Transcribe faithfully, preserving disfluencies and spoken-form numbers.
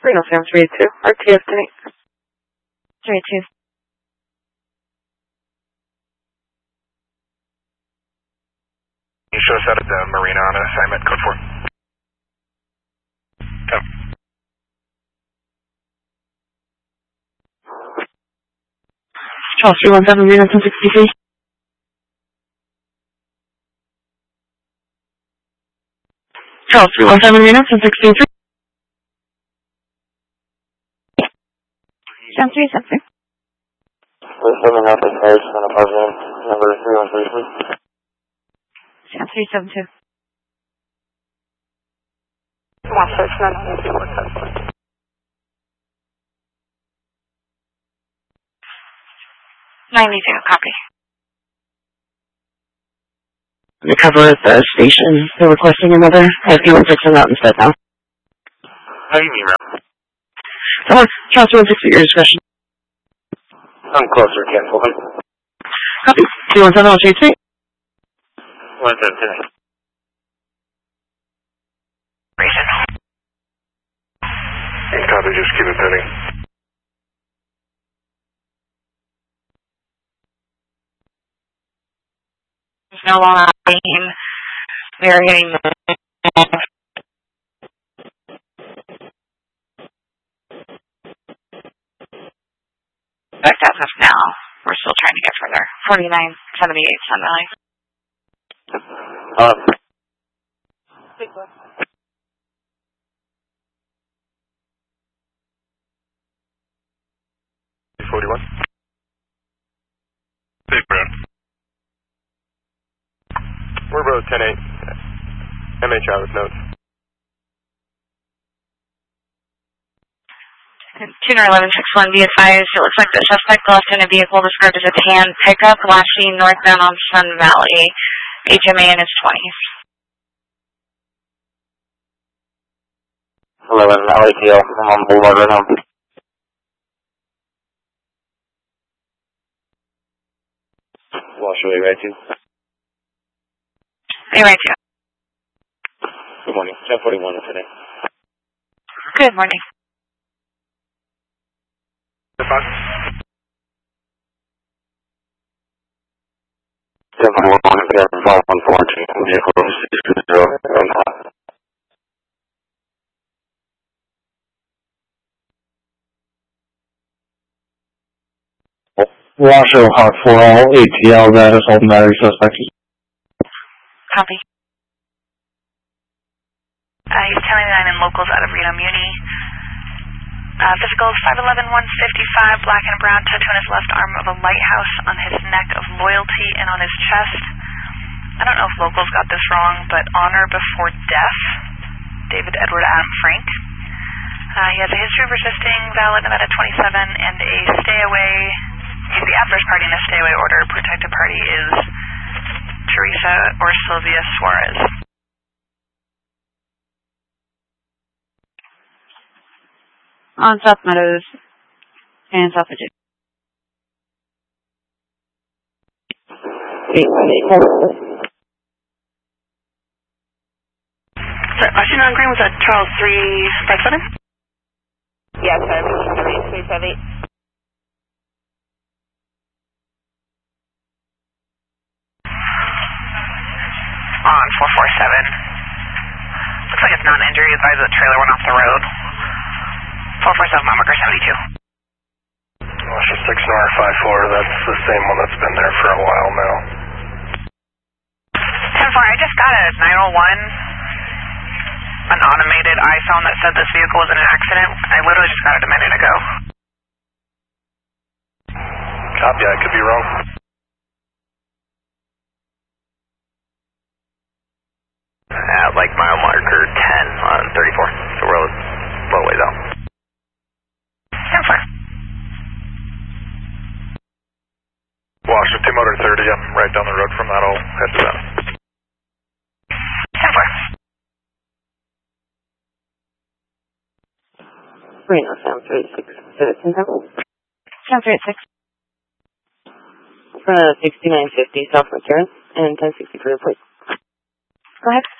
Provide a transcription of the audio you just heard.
Reno Sam three eight two, R T S tonight. three eight two. You show us out at the marina on assignment, code four. Yep. Charles three one seven, Reno ten sixty-three. Charles three one seven, Reno ten sixty-three. Sam three seven three. seven Alpha Stars, on apartment number three one three three. Sam three seven two. One six nine two one seven. ninety-two, copy. The cover at the station. They're requesting another. I have one six out instead now. How do you mean, Rob? Come on, Charles one six at your discretion. I'm closer, cancel him. Copy. two one seven, I'll shoot you. one seven tonight. Copy, just keep it pending. There's no longer being. We are getting the back as of now. We're still trying to get further. forty-nine seventy-eight, Sun Valley. Uh, Big boy. forty-one. Big Brown. We're about ten eight. M H I with notes. Tuner eleven six one, be advised, it looks like the suspect left in a vehicle described as a tan pickup, last seen northbound on Sun Valley, H M A in his twenties. eleven L A T L, I'm on Boulevard right now. Wash away, right to. Hey, right to. Good morning, ten forty-one today. Good morning. ten forty-one, five one four two, vehicle six two zero, on top. Washoe Hawk four all A T L, that is all battery suspect. Copy. Uh, he's ten ninety-nine in locals out of Reno Muni. Uh, physicals five eleven, one fifty-five, black and brown, tattoo on his left arm of a lighthouse, on his neck of loyalty, and on his chest. I don't know if locals got this wrong, but honor before death. David Edward Adam Frank. Uh, he has a history of resisting, valid Nevada twenty-seven, and a stay away. He's the adverse party in a stay away order. Protected party is Teresa or Sylvia Suarez. On South Meadows and South Virginia. eight one eight. So, Washington on Green was at Charles three five seven? Yeah, sorry, three five eight. On four four seven. Looks like it's not an injury. Advised that the trailer went off the road. four four seven, Mamaker seventy-two. Washoe six N R five four, that's the same one that's been there for a while now. ten four, I just got a nine one one, an automated iPhone that said this vehicle was in an accident. I literally just got it a minute ago. Copy, I could be wrong. At like mile marker ten on thirty-four, so we're a little ways out. ten four. Washoe two motor thirty, I'm right down the road from that, I'll head to that. ten four. Reno Sam three eight six. Citizen Temple. Sam three eight six. For sixty-nine fifty South Ventura and ten sixty-three, please. Go ahead.